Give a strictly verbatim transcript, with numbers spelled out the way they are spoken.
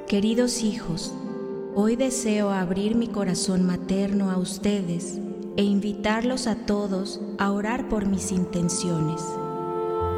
Queridos hijos, hoy deseo abrir mi corazón materno a ustedes e invitarlos a todos a orar por mis intenciones.